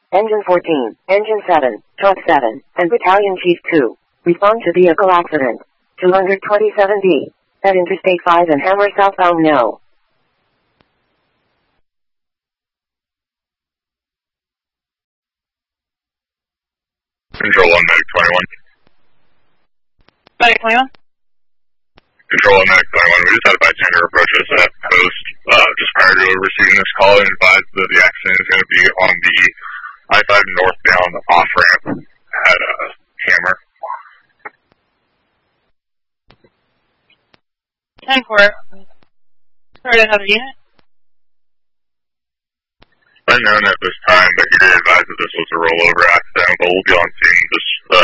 Engine 14, Engine 7, Truck 7, and Battalion Chief 2. Respond to vehicle accident. 227D. At Interstate 5 and Hammer southbound now. Control 1, Medic 21. Medic 21? Control 1, Medic 21. We just had a bystander approach us at post just prior to receiving this call and advised that the accident is going to be on the I-5 northbound off-ramp at Hammer. 10-4. Sorry, another unit? Unknown at this time, but you're advised that this was a rollover accident, but we'll be on scene just